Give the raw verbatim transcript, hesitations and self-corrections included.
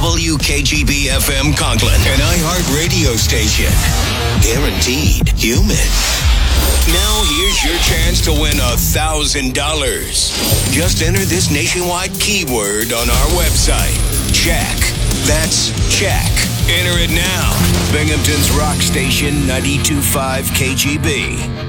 W K G B F M Conklin, an iHeart radio station. Guaranteed human. Now here's your chance to win a thousand dollars. Just enter this nationwide keyword on our website. Check. That's check. Enter it now. Binghamton's Rock Station ninety-two point five K G B.